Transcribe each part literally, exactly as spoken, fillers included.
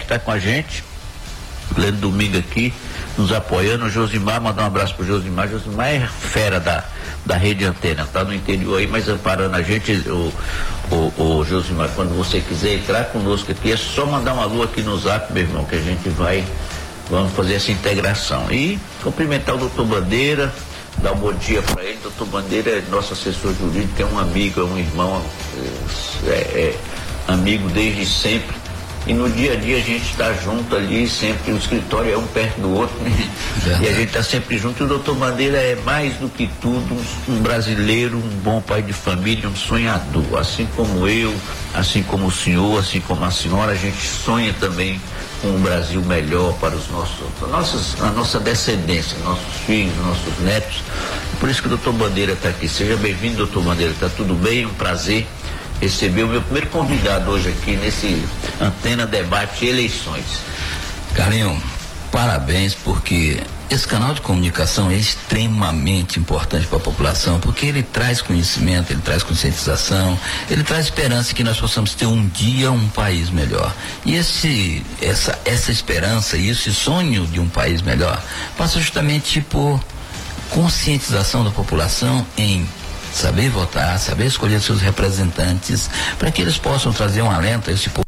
que está com a gente, lendo domingo aqui, nos apoiando. O Josimar, mandar um abraço pro Josimar. Josimar é fera da, da Rede Antena, tá no interior aí, mas amparando a gente. O, o, o Josimar, quando você quiser entrar conosco aqui, é só mandar uma lua aqui no zap, meu irmão, que a gente vai, vamos fazer essa integração. E cumprimentar o doutor Bandeira, dar um bom dia para ele. Doutor Bandeira é nosso assessor jurídico, é um amigo, é um irmão, é, é amigo desde sempre. E no dia a dia a gente está junto ali, sempre, o escritório é um perto do outro, né? E a gente está sempre junto. E o doutor Bandeira é mais do que tudo um, um brasileiro, um bom pai de família, um sonhador. Assim como eu, assim como o senhor, assim como a senhora, a gente sonha também com um Brasil melhor para os nossos, nossos, a nossa descendência, nossos filhos, nossos netos. Por isso que o doutor Bandeira está aqui. Seja bem-vindo, doutor Bandeira. Está tudo bem? Um prazer receber o meu primeiro convidado hoje aqui nesse Antena Debate Eleições. Carlinhos, parabéns, porque esse canal de comunicação é extremamente importante para a população, porque ele traz conhecimento, ele traz conscientização, ele traz esperança que nós possamos ter um dia um país melhor. E esse, essa, essa esperança e esse sonho de um país melhor passa justamente por conscientização da população em saber votar, saber escolher seus representantes, para que eles possam trazer um alento a esse povo.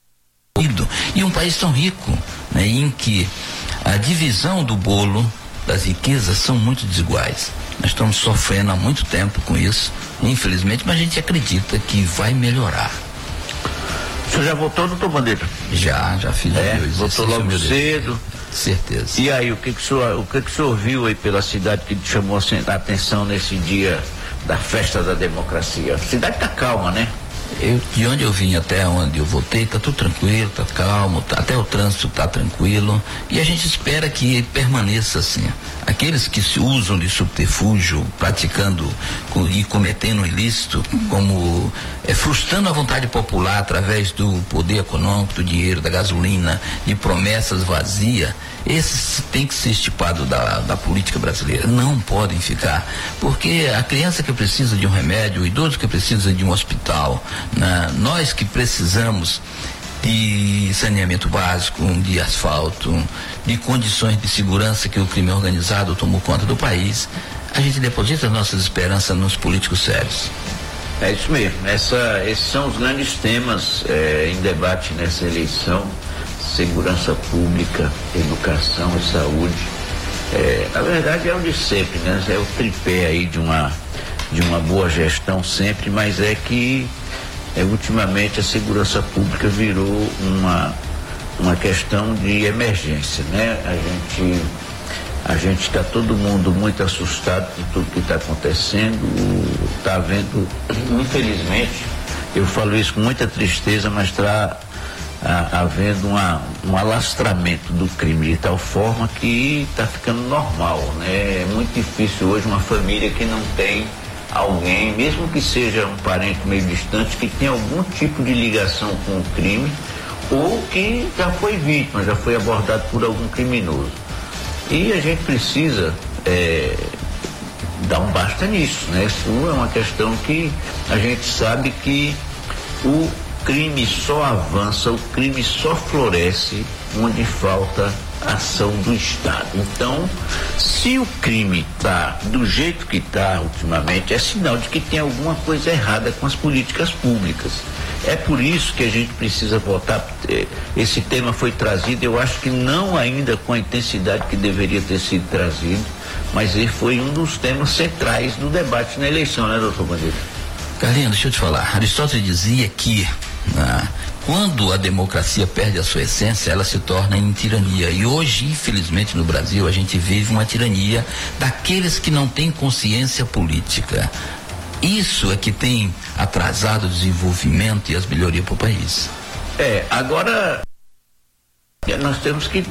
E um país tão rico, né, em que a divisão do bolo das riquezas são muito desiguais. Nós estamos sofrendo há muito tempo com isso, infelizmente, mas a gente acredita que vai melhorar. O senhor já votou, doutor Bandeira? Já, já fiz. É, votou logo cedo. Certeza. E aí, o que que o senhor, o que que o senhor viu aí pela cidade que chamou a atenção nesse dia da festa da democracia? A cidade tá calma, né? Eu, de onde eu vim até onde eu votei, tá tudo tranquilo, tá calmo, tá, até o trânsito tá tranquilo, e a gente espera que permaneça assim. Aqueles que se usam de subterfúgio, praticando com, e cometendo ilícito, como é, frustrando a vontade popular através do poder econômico, do dinheiro, da gasolina, de promessas vazias, esses têm que ser estipados da, da política brasileira. Não podem ficar, porque a criança que precisa de um remédio, o idoso que precisa de um hospital, né? Nós que precisamos de saneamento básico, de asfalto, de condições de segurança que o crime organizado tomou conta do país, a gente deposita nossas esperanças nos políticos sérios. É isso mesmo. Essa, esses são os grandes temas é, em debate nessa eleição: segurança pública, educação e saúde. É, na verdade é o de sempre, né? É o tripé aí de uma, de uma boa gestão sempre, mas é que É, ultimamente a segurança pública virou uma, uma questão de emergência, né? A gente a gente está todo mundo muito assustado com tudo que está acontecendo, está havendo, infelizmente, eu falo isso com muita tristeza, mas está havendo uma, um alastramento do crime de tal forma que está ficando normal, né? É muito difícil hoje uma família que não tem alguém, mesmo que seja um parente meio distante, que tenha algum tipo de ligação com o crime, ou que já foi vítima, já foi abordado por algum criminoso. E a gente precisa é, dar um basta nisso, né? Isso é uma questão que a gente sabe que o crime só avança, o crime só floresce onde falta ação do Estado. Então, se o crime está do jeito que está ultimamente, é sinal de que tem alguma coisa errada com as políticas públicas. É por isso que a gente precisa votar. Esse tema foi trazido, eu acho que não ainda com a intensidade que deveria ter sido trazido, mas ele foi um dos temas centrais do debate na eleição, né, doutor Bandeira? Carlinhos, deixa eu te falar. Aristóteles dizia que ah, quando a democracia perde a sua essência, ela se torna em tirania. E hoje, infelizmente, no Brasil, a gente vive uma tirania daqueles que não têm consciência política. Isso é que tem atrasado o desenvolvimento e as melhorias para o país. É, agora nós temos que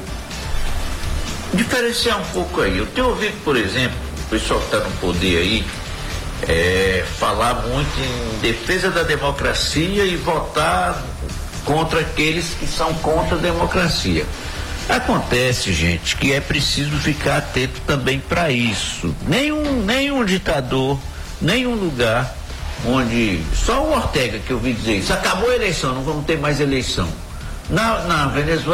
diferenciar um pouco aí. Eu tenho ouvido, por exemplo, o pessoal que está no poder aí, é, falar muito em defesa da democracia e votar contra aqueles que são contra a democracia. Acontece, gente, que é preciso ficar atento também para isso. Nenhum, nenhum ditador, nenhum lugar onde, só o Ortega que eu ouvi dizer isso, acabou a eleição, não vamos ter mais eleição. Na, na Venezuela